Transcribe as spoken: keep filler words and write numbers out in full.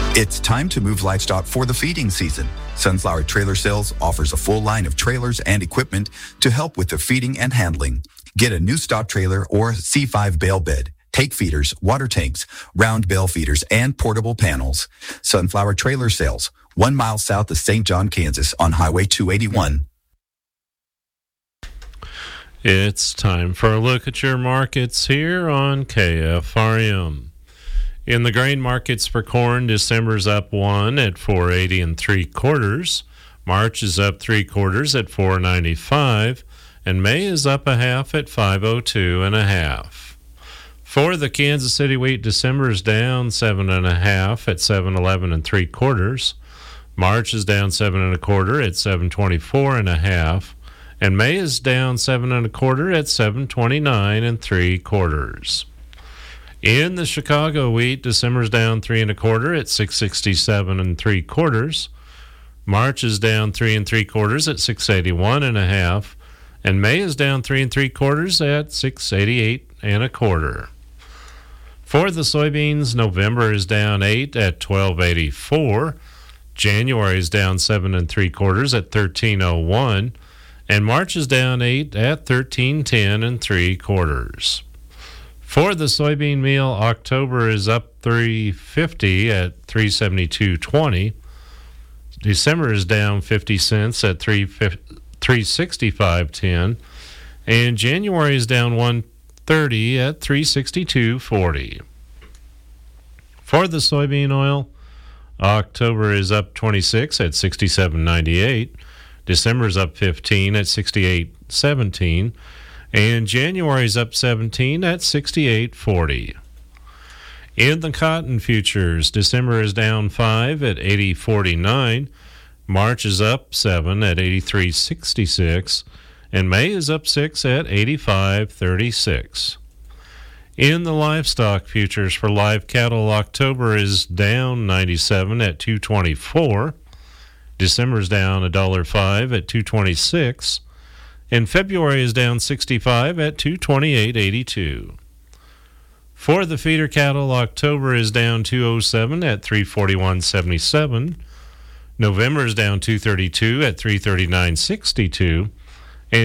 It's time to move livestock for the feeding season. Sunflower Trailer Sales offers a full line of trailers and equipment to help with the feeding and handling. Get a new stock trailer or C five bale bed, take feeders, water tanks, round bale feeders, and portable panels. Sunflower Trailer Sales, one mile south of Saint John, Kansas on Highway two eighty-one. It's time for a look at your markets here on K F R M. In the grain markets for corn, December's up one at four eighty and three quarters. March is up three quarters at four ninety-five, and May is up a half at five oh two and a half. For the Kansas City wheat, December is down seven and a half at seven eleven and three quarters. March is down seven and a quarter at seven twenty-four and a half, and May is down seven and a quarter at seven twenty-nine and three quarters. In the Chicago wheat, December's down three and a quarter at six sixty-seven and three quarters. March is down three and three quarters at six eighty-one and a half, and May is down three and three quarters at six eighty-eight and a quarter. For the soybeans, November is down eight at twelve eighty-four. January is down seven and three quarters at thirteen oh one, and March is down eight at thirteen ten and three quarters. For the soybean meal, October is up three fifty at three seventy-two twenty. December is down fifty cents at three sixty-five ten, and January is down one thirty at three sixty-two forty. For the soybean oil, October is up twenty-six at sixty-seven ninety-eight. December is up fifteen at sixty-eight seventeen. And January is up seventeen at sixty-eight forty. In the cotton futures, December is down five at eighty forty-nine. March is up seven at eighty-three sixty-six. And May is up six at eighty-five thirty-six. In the livestock futures for live cattle, October is down ninety-seven at two twenty-four. December is down one dollar five at two twenty-six. And February is down sixty-five at two twenty-eight eighty-two. For the feeder cattle, October is down two oh seven at three forty-one seventy-seven. November is down two thirty-two at three thirty-nine sixty-two.